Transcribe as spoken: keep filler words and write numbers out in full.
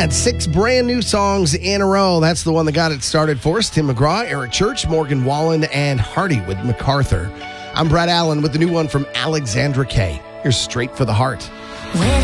had six brand new songs in a row. That's the one that got it started for us. Tim McGraw, Eric Church, Morgan Wallen, and Hardy with MacArthur. I'm Brad Allen with the new one from Alexandra Kay. Here's Straight for the Heart. When